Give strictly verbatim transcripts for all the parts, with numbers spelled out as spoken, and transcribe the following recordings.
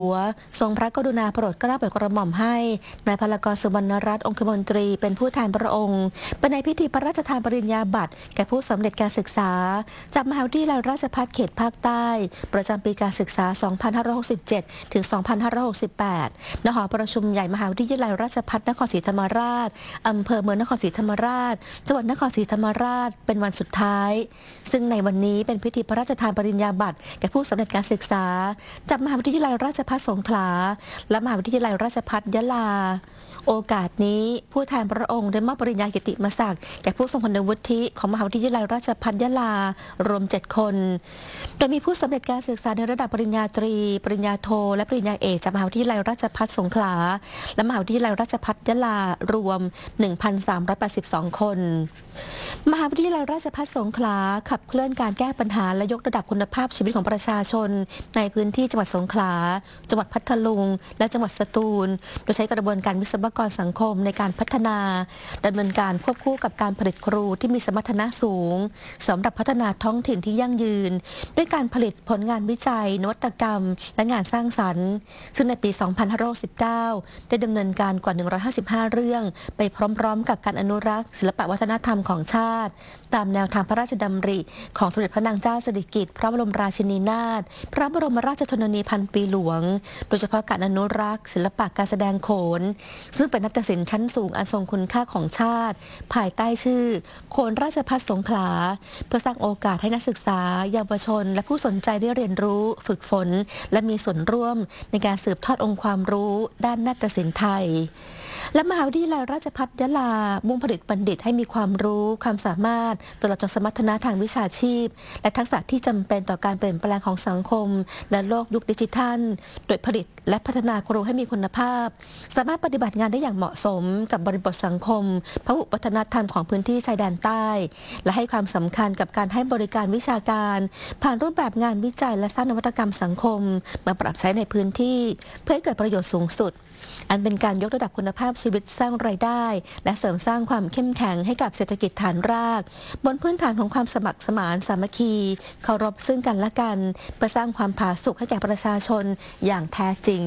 หัวทรงพระกรุณาโปรดเกล้าโปรดกระหม่อมให้นายพลากรสุวรรณรัตน์องคมนตรีเป็นผู้แทนพระองค์เป็นในพิธีพระราชทานปริญญาบัตรแก่ผู้สำเร็จการศึกษาจากมหาวิทยาลัยราชภัฏเขตภาคใต้ประจำปีการศึกษา สองพันห้าร้อยหกสิบเจ็ด ถึง สองพันห้าร้อยหกสิบแปด ณ หอประชุมใหญ่มหาวิทยาลัยราชภัฏนครศรีธรรมราชอำเภอเมืองนครศรีธรรมราชจังหวัดนครศรีธรรมราชเป็นวันสุดท้ายซึ่งในวันนี้เป็นพิธีพระราชทานปริญญาบัตรแก่ผู้สำเร็จการศึกษาจากมหาวิทยาลัยราชภัฏสงขลาและมหาวิทยาลัยราชภัฏยะลาโอกาสนี้ผู้แทนพระองค์ได้มอบปริญญากิตติมศักดิ์แก่ผู้ทรงคุณวุฒิของมหาวิทยาลัยราชภัฏยะลารวมเจ็ดคนโดยมีผู้สำเร็จการศึกษาในระดับปริญญาตรีปริญญาโทและปริญญาเอกจากมหาวิทยาลัยราชภัฏสงขลาและมหาวิทยาลัยราชภัฏยะลารวม หนึ่งพันสามร้อยแปดสิบสอง คนมหาวิทยาลัยราชภัฏสงขลาขับเคลื่อนการแก้ปัญหาและยกระดับคุณภาพชีวิตของประชาชนในพื้นที่จังหวัดสงขลาจังหวัดพัทลุงและจังหวัดสตูลโดยใช้กระบวนการวิศวกรสังคมในการพัฒนาดำเนินการควบคู่กับการผลิตครูที่มีสมรรถนะสูงสำหรับพัฒนาท้องถิ่นที่ยั่งยืนด้วยการผลิตผลงานวิจัยนวัตกรรมและงานสร้างสรรค์ซึ่งในปี สองพันห้าร้อยสิบเก้า ได้ดำเนินการกว่า หนึ่งร้อยห้าสิบห้า เรื่องไปพร้อมๆกับการอนุรักษ์ศิลปวัฒนธรรมของชาติตามแนวทางพระราชดำริของสมเด็จพระนางเจ้าสิริกิติ์พระบรมราชินีนาถพระบรมราชชนนีพันปีหลวงโดยเฉพาะการอนุรักษ์ศิลปะการแสดงโขนซึ่งเป็นนาฏศิลป์ชั้นสูงอันทรงคุณค่าของชาติภายใต้ชื่อโขนราชภัฏสงขลาเพื่อสร้างโอกาสให้นักศึกษาเยาวชนและผู้สนใจได้เรียนรู้ฝึกฝนและมีส่วนร่วมในการสืบทอดองค์ความรู้ด้านนาฏศิลป์ไทยและมหาวิทยาลัยราชภัฏยะลามุ่งผลิตบัณฑิตให้มีความรู้ความสามารถตลอดจนสมรรถนะทางวิชาชีพและทักษะที่จำเป็นต่อการเปลี่ยนแปลงของสังคมและโลกยุคดิจิทัลโดยผลิตและพัฒนาครูให้มีคุณภาพสามารถปฏิบัติงานได้อย่างเหมาะสมกับบริบทสังคมพหุวัฒนธรรมของพื้นที่ชายแดนใต้และให้ความสำคัญกับการให้บริการวิชาการผ่านรูปแบบงานวิจัยและสร้างนวัตกรรมสังคมมาปรับใช้ในพื้นที่เพื่อให้เกิดประโยชน์สูงสุดอันเป็นการยกระดับคุณภาพชีวิตสร้างรายได้และเสริมสร้างความเข้มแข็งให้กับเศรษฐกิจฐานรากบนพื้นฐานของความสมัครสมานสามัคคีเคารพซึ่งกันและกันเพื่อสร้างความผาสุกให้แก่ประชาชนอย่างแท้จริง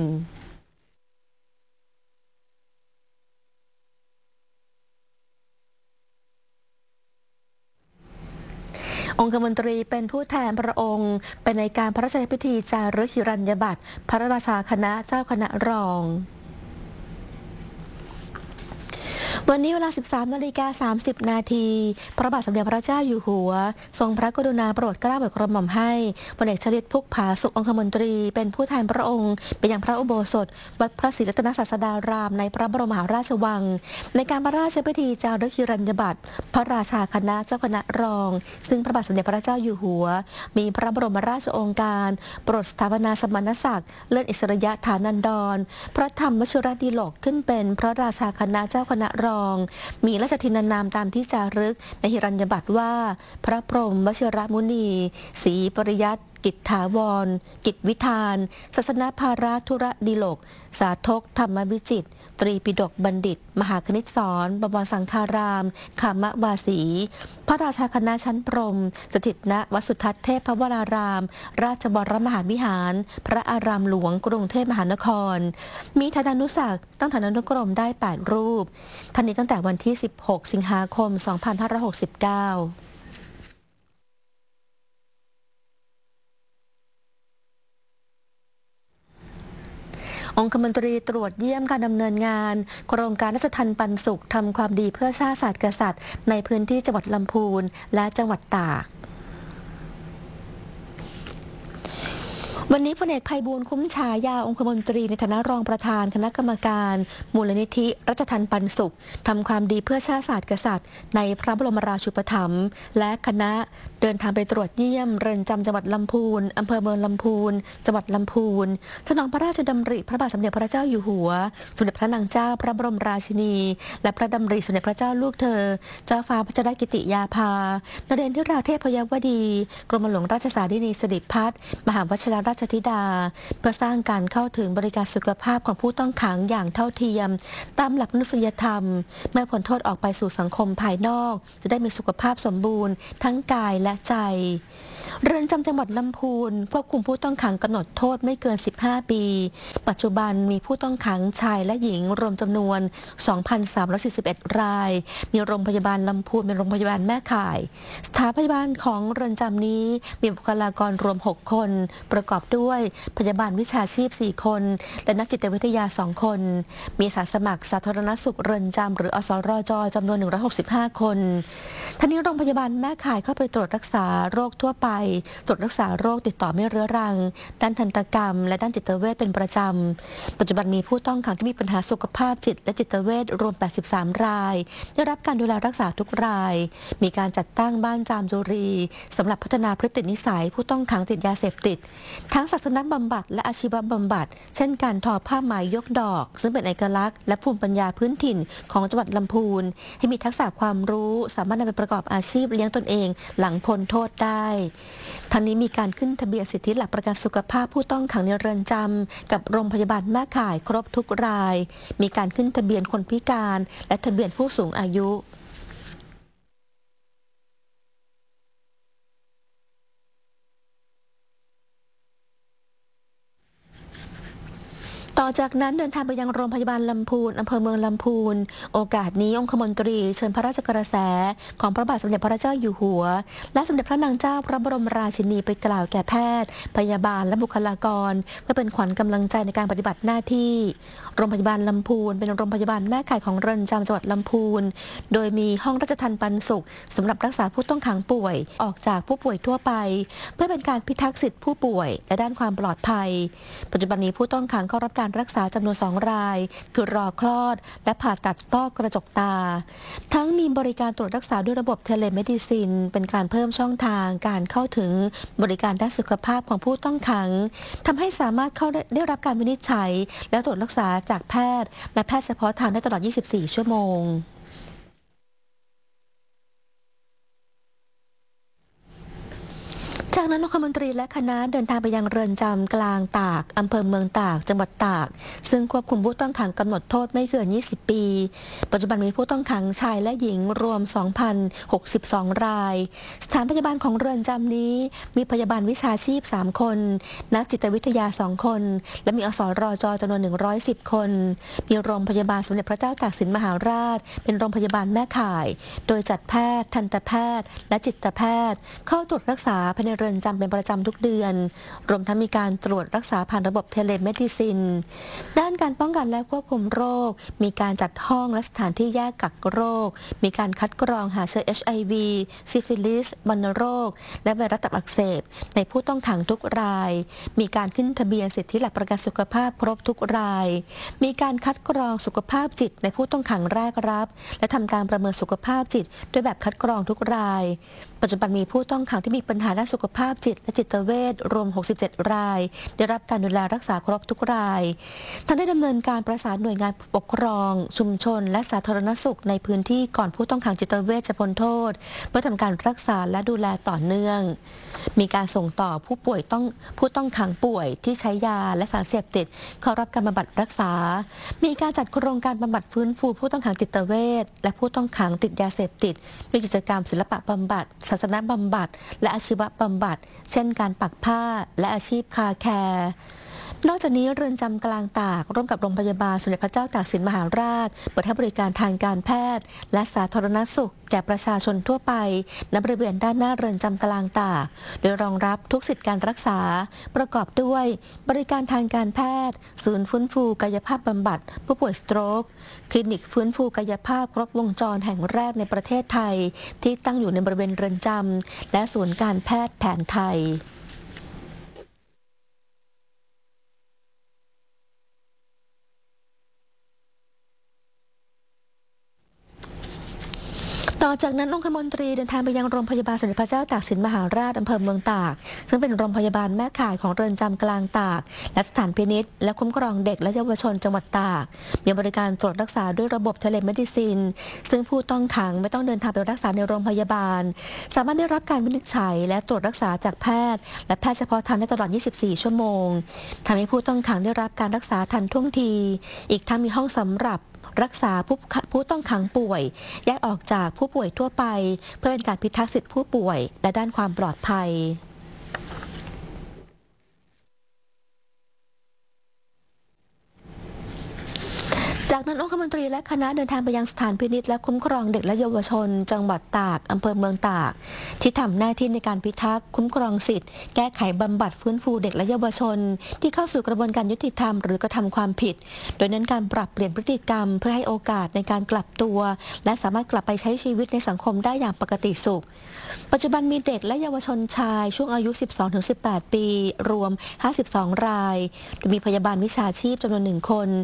องคมนตรีเป็นผู้แทนพระองค์เป็นในการพระราชพิธีจารึกหิรัญญบัตรพระราชาคณะเจ้าคณะรองวันนี้เวลา สิบสามนาฬิกาสามสิบ นาทีพระบาทสมเด็จพระเจ้าอยู่หัวทรงพระกรุณาโปรดเกล้าโปรดกระหม่อมให้พลเอกชลิต พุกผาสุของคมนตรีเป็นผู้แทนพระองค์ไปยังพระอุโบสถวัดพระศรีรัตนศาสดารามในพระบรมมหาราชวังในการพระราชพิธีจารึกหิรัญญบัตรพระราชาคณะเจ้าคณะรองซึ่งพระบาทสมเด็จพระเจ้าอยู่หัวมีพระบรมราชโองการโปรดสถาปนาสมณศักดิ์เลื่อนอิสริยฐานันดรพระธรรมวชิรดีโลกขึ้นเป็นพระราชาคณะเจ้าคณะรองมีราชทินานามตามที่จารึกในหิรัญญบัตรว่าพระพรหมวชิรมุนีศรีปริยัติกิจถาวรกิจวิธานศาสนาภาราธุระดีโลกสาธกธรรมวิจิตรตรีปิฎกบัณฑิต มหาคณิตศรบวรสังฆารามขามวาสีพระราชาคณะชั้นพรหมสถิตณวัดสุทัศน์เทพวรารามราชบรมมหาวิหารพระอารามหลวงกรุงเทพมหานครมีฐานานุศักดิ์ตั้งฐานานุกรมได้แปดรูปท่านนี้ตั้งแต่วันที่สิบหกสิงหาคมสองพันห้าร้อยหกสิบเก้าองคมนตรีตรวจเยี่ยมการดำเนินงานโครงการราชทัณฑ์ปันสุขทำความดีเพื่อชาติศาสตร์กษัตริย์ในพื้นที่จังหวัดลำพูนและจังหวัดตากวันนี้พลเอกไพบูลย์คุ้มฉายาองคมนตรีในฐานะรองประธานคณะกรรมการมูลนิธิราชทัณฑ์ปันสุขทำความดีเพื่อชาติศาสตร์กษัตริย์ในพระบรมราชูปถัมภ์และคณะเดินทางไปตรวจเยี่ยมเรือนจำจังหวัดลำพูนอำเภอเมืองลำพูนจังหวัดลำพูนสนองพระราชดำริพระบาทสมเด็จพระเจ้าอยู่หัวสมเด็จพระนางเจ้าพระบรมราชินีและพระดำริสมเด็จพระเจ้าลูกเธอเจ้าฟ้าพระเจ้ากิติยาภานเรนทิราเทพยวดีกรมหลวงราชสารินีสิริพัฒน์มหาวชิรราชธิดาเพื่อสร้างการเข้าถึงบริการสุขภาพของผู้ต้องขังอย่างเท่าเทียมตามหลักมนุษยธรรมเมื่อพ้นโทษออกไปสู่สังคมภายนอกจะได้มีสุขภาพสมบูรณ์ทั้งกายและใจเรือนจำจังหวัดลำพูนควบคุมผู้ต้องขังกำหนดโทษไม่เกินสิบห้าปีปัจจุบันมีผู้ต้องขังชายและหญิงรวมจำนวน สองพันสามร้อยสี่สิบเอ็ด รายมีโรงพยาบาลลำพูนเป็นโรงพยาบาลแม่ข่ายสถานพยาบาลของเรือนจำนี้มีบุคลากรรวมหกคนประกอบด้วยพยาบาลวิชาชีพสี่คนและนักจิตวิทยาสองคนมีอาสาสมัครสาธารณสุขเรือนจำหรืออสรจจำนวนหนึ่งร้อยหกสิบห้าคนทั้งนี้โรงพยาบาลแม่ข่ายเข้าไปตรวจรักษาโรคทั่วไปตรวจรักษาโรคติดต่อไม่เรื้อรังด้านทันตกรรมและด้านจิตเวชเป็นประจำปัจจุบันมีผู้ต้องขังที่มีปัญหาสุขภาพจิตและจิตเวชรวมแปดสิบสามรายได้รับการดูแลรักษาทุกรายมีการจัดตั้งบ้านจามจุรีสำหรับพัฒนาพฤตินิสัยผู้ต้องขังติดยาเสพติดทั้งศาสนบำบัดและอาชีวบำบัดเช่นการทอผ้าไหมยกดอกซึ่งเป็นเอกลักษณ์และภูมิปัญญาพื้นถิ่นของจังหวัดลำพูนให้มีทักษะความรู้สามารถนำไปประกอบอาชีพเลี้ยงตนเองหลังพ้นโทษได้ทั้งนี้มีการขึ้นทะเบียนสิทธิหลักประกันสุขภาพผู้ต้องขังในเรือนจำกับโรงพยาบาลแม่ข่ายครบทุกรายมีการขึ้นทะเบียนคนพิการและทะเบียนผู้สูงอายุต่อจากนั้นเดินทางไปยังโรงพยาบาลลำพูนอำเภอเมืองลำพูนโอกาสนี้องคมนตรีเชิญพระราชกระแสของพระบาทสมเด็จพระเจ้าอยู่หัวและสมเด็จพระนางเจ้าพระบรมราชินีไปกล่าวแก่แพทย์พยาบาลและบุคลากรเพื่อเป็นขวัญกำลังใจในการปฏิบัติหน้าที่โรงพยาบาลลำพูนเป็นโรงพยาบาลแม่ข่ายของเรือนจำจังหวัดลำพูนโดยมีห้องราชทัณฑ์ปันสุขสำหรับรักษาผู้ต้องขังป่วยออกจากผู้ป่วยทั่วไปเพื่อเป็นการพิทักษ์สิทธิผู้ป่วยและด้านความปลอดภัยปัจจุบันนี้ผู้ต้องขังเข้ารับการรักษาจำนวนสองรายคือรอคลอดและผ่าตัดต้อกระจกตาทั้งมีบริการตรวจรักษาด้วยระบบเทเลเมดิซินเป็นการเพิ่มช่องทางการเข้าถึงบริการด้านสุขภาพของผู้ต้องขังทำให้สามารถเข้าได้รับการวินิจฉัยและตรวจรักษาจากแพทย์และแพทย์เฉพาะทางได้ตลอดยี่สิบสี่ชั่วโมงจากนั้นองคมนตรีและคณะเดินทางไปยังเรือนจำกลางตากอำเภอเมืองตากจังหวัดตากซึ่งควบคุมผู้ต้องขังกำหนดโทษไม่เกินยี่สิบปีปัจจุบันมีผู้ต้องขังชายและหญิงรวม สองพันหกสิบสอง รายสถานพยาบาลของเรือนจำนี้มีพยาบาลวิชาชีพสามคนนักจิตวิทยาสองคนและมีอสรจจำนวนหนึ่งร้อยสิบคนมีโรงพยาบาลสมเด็จพระเจ้าตากสินมหาราชเป็นโรงพยาบาลแม่ข่ายโดยจัดแพทย์ทันตแพทย์และจิตแพทย์เข้าตรวจรักษาภายในเรือนจำเป็นประจำทุกเดือนรวมทั้งมีการตรวจรักษาผ่านระบบเทเลเมดิซินด้านการป้องกันและควบคุมโรคมีการจัดห้องและสถานที่แยกกักโรคมีการคัดกรองหาเชื้อ เอช ไอ วี ซิฟิลิสวัณโรคและไวรัสตับอักเสบในผู้ต้องขังทุกรายมีการขึ้นทะเบียนสิทธิหลักประกันสุขภาพครบทุกรายมีการคัดกรองสุขภาพจิตในผู้ต้องขังแรกรับและทำการประเมินสุขภาพจิตด้วยแบบคัดกรองทุกรายปัจจุบันมีผู้ต้องขังที่มีปัญหาด้านสุขภาพจิตและจิตเวชรวมหกสิบเจ็ดรายได้รับการดูแลรักษาครบทุกรายท่านได้ดำเนินการประสานหน่วยงานปกครองชุมชนและสาธารณสุขในพื้นที่ก่อนผู้ต้องขังจิตเวชจะพ้นโทษเพื่อทำการรักษาและดูแลต่อเนื่องมีการส่งต่อผู้ป่วยต้องผู้ต้องขังป่วยที่ใช้ยาและสารเสพติดเข้ารับการบำบัดรักษามีการจัดโครงการบำบัดฟื้นฟูผู้ต้องขังจิตเวชและผู้ต้องขังติดยาเสพติดด้วยกิจกรรมศิลปะบำบัดศาสนบำบัดและอาชีวบำบัดเช่นการปักผ้าและอาชีพคาแคร์นอกจากนี้เรือนจำกลางตากร่วมกับโรงพยาบาลสมเด็จพระเจ้าตากสินมหาราชเปิดให้บริการทางการแพทย์และสาธารณสุขแก่ประชาชนทั่วไปณบริเวณด้านหน้าเรือนจำกลางตากโดยรองรับทุกสิทธิการรักษาประกอบด้วยบริการทางการแพทย์ศูนย์ฟื้นฟูกายภาพบำบัดผู้ป่วยสโตรกคลินิกฟื้นฟูกายภาพครบวงจรแห่งแรกในประเทศไทยที่ตั้งอยู่ในบริเวณเรือนจำและศูนย์การแพทย์แผนไทยตต่อจากนั้นองคมนตรีเดินทางไปยังโรงพยาบาลสมเด็จพระเจ้าตากสินมหาราชอำเภอเมืองตากซึ่งเป็นโรงพยาบาลแม่ข่ายของเรือนจำกลางตากและสถานพินิจและคุ้มครองเด็กและเยาวชนจังหวัดตากมีบริการตรวจรักษาด้วยระบบเทเลเมดิซินซึ่งผู้ต้องขังไม่ต้องเดินทางไปรักษาในโรงพยาบาลสามารถได้รับการวินิจฉัยและตรวจรักษาจากแพทย์และแพทย์เฉพาะทางได้ตลอด ยี่สิบสี่ ชั่วโมงทำให้ผู้ต้องขังได้รับการรักษาทันท่วงทีอีกทั้งมีห้องสำหรับรักษาผู้ผู้ต้องขังป่วยแยกออกจากผู้ป่วยทั่วไปเพื่อเป็นการพิทักษ์สิทธิผู้ป่วยและด้านความปลอดภัยจากนั้นองคมนตรีและคณะเดินทางไปยังสถานพินิจและคุ้มครองเด็กและเยาวชนจังหวัดตากอำเภอเมืองตากที่ทำหน้าที่ในการพิทักษ์คุ้มครองสิทธิแก้ไขบำบัดฟื้นฟูเด็กและเยาวชนที่เข้าสู่กระบวนการยุติธรรมหรือกระทำความผิดโดยเน้นการปรับเปลี่ยนพฤติกรรมเพื่อให้โอกาสในการกลับตัวและสามารถกลับไปใช้ชีวิตในสังคมได้อย่างปกติสุขปัจจุบันมีเด็กและเยาวชนชายช่วงอายุ สิบสองถึงสิบแปด ปีรวมห้าสิบสองรายโดยมีพยาบาลวิชาชีพจำนวนหนึ่งคน